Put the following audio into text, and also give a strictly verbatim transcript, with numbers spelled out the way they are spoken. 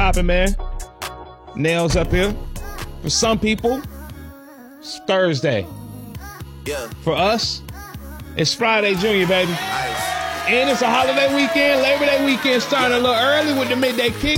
popping, man? Nails up here. For some people, it's Thursday. Yeah. For us, it's Friday Junior, baby. Nice. And it's a holiday weekend, Labor Day weekend, starting a little early with the midday kick.